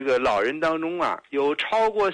这个老人当中啊，有超过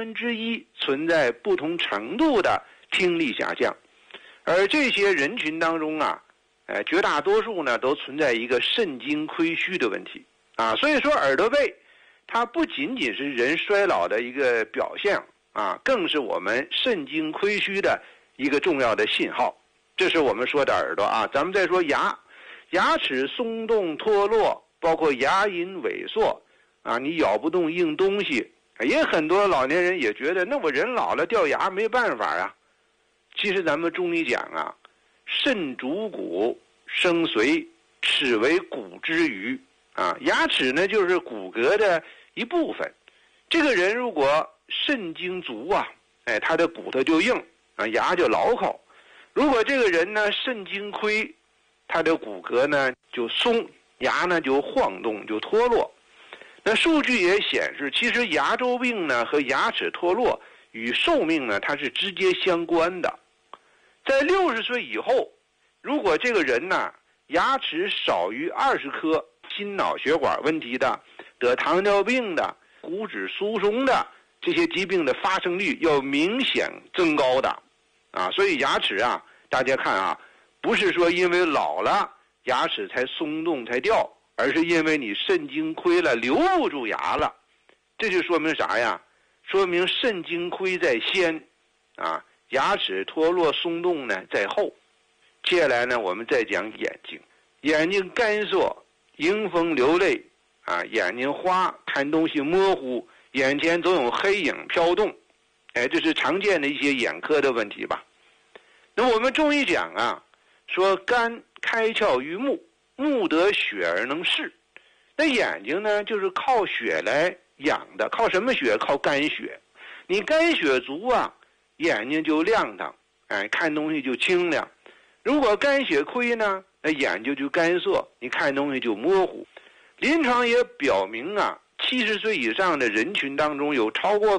1/3存在不同程度的听力下降，而这些人群当中啊，绝大多数呢都存在一个肾精亏虚的问题啊。所以说耳朵背，它不仅仅是人衰老的一个表现啊，更是我们肾精亏虚的一个重要的信号。这是我们说的耳朵啊。咱们再说牙，牙齿松动脱落，包括牙龈萎缩啊，你咬不动硬东西，也很多老年人也觉得，那我人老了掉牙没办法啊。其实咱们中医讲啊，肾主骨，生髓，齿为骨之余啊。牙齿呢就是骨骼的一部分。这个人如果肾精足啊，他的骨头就硬啊，牙就牢靠。如果这个人呢肾精亏，他的骨骼呢就松，牙呢就晃动，就脱落。那数据也显示，其实牙周病呢和牙齿脱落与寿命呢它是直接相关的。在60岁以后，如果这个人呢牙齿少于20颗，心脑血管问题的、得糖尿病的、骨质疏松的这些疾病的发生率要明显增高的啊。所以牙齿啊，大家看啊，不是说因为老了牙齿才松动才掉，而是因为你肾精亏了，留不住牙了。这就说明啥呀？说明肾精亏在先啊，牙齿脱落松动呢在后。接下来呢，我们再讲眼睛。眼睛干涩，迎风流泪啊，眼睛花，看东西模糊，眼前总有黑影飘动，这是常见的一些眼科的问题吧。那我们中医讲啊，说肝开窍于目，目得血而能视。那眼睛呢，就是靠血来养的，靠什么血？靠肝血。你肝血足啊，眼睛就亮堂，看东西就清亮。如果肝血亏呢，那眼睛就干涩，你看东西就模糊。临床也表明啊，70岁以上的人群当中，有超过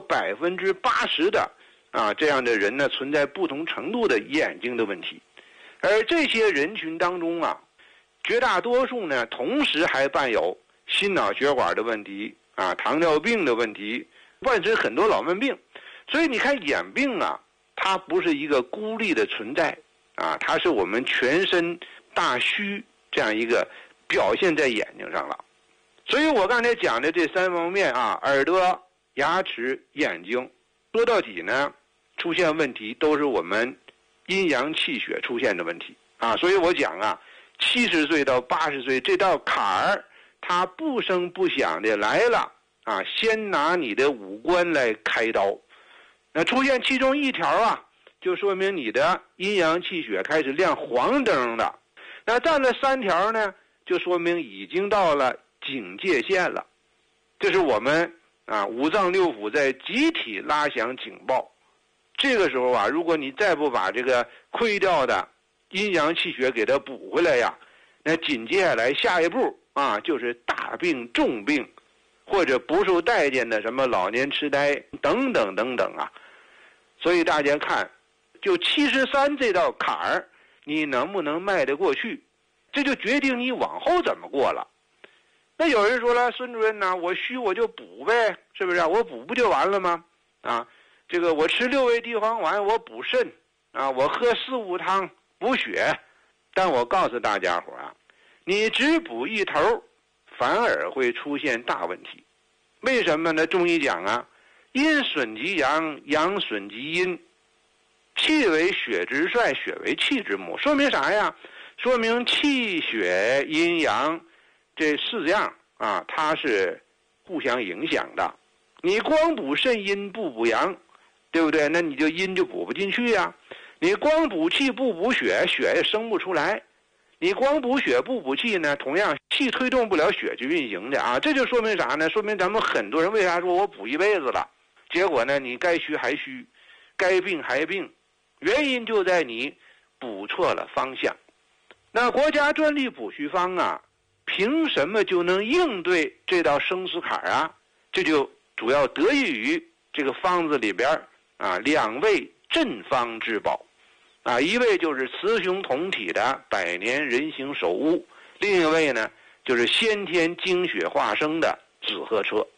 80%的这样的人呢，存在不同程度的眼睛的问题。而这些人群当中啊，绝大多数呢，同时还伴有心脑血管的问题啊，糖尿病的问题，伴随很多老慢病。所以你看眼病啊，它不是一个孤立的存在啊，它是我们全身大虚这样一个表现在眼睛上了。所以我刚才讲的这3方面啊，耳朵、牙齿、眼睛，说到底呢，出现问题都是我们阴阳气血出现的问题啊。所以我讲啊，70岁到80岁这道坎儿，它不声不响的来了啊，先拿你的五官来开刀。那出现其中一条啊，就说明你的阴阳气血开始亮黄灯了。那占了3条呢，就说明已经到了警戒线了。这是我们五脏六腑在集体拉响警报。这个时候啊，如果你再不把这个亏掉的阴阳气血给它补回来呀，那紧接下来下一步啊，就是大病重病，或者不受待见的什么老年痴呆等等等等啊。所以大家看，就73这道坎儿，你能不能迈得过去，这就决定你往后怎么过了。那有人说了，孙主任呢，我虚我就补呗，是不是？我补不就完了吗？啊，这个我吃6味地黄丸，我补肾啊，我喝4物汤补血。但我告诉大家伙啊，你只补一头，反而会出现大问题。为什么呢？中医讲啊，阴损及阳，阳损及阴，气为血之帅，血为气之母。说明啥呀？说明气血阴阳这4样啊，它是互相影响的。你光补肾阴不补阳，对不对？那你就阴就补不进去呀。你光补气不补血，血也生不出来。你光补血不补气呢，同样气推动不了血去运行的啊。这就说明啥呢？说明咱们很多人为啥说我补一辈子了，结果呢你该虚还虚，该病还病，原因就在你补错了方向。那国家专利补虚方啊，凭什么就能应对这道生死坎啊？这就主要得益于这个方子里边2味镇方之宝啊，一味就是雌雄同体的百年人形首乌，另一位呢就是先天精血化生的紫河车。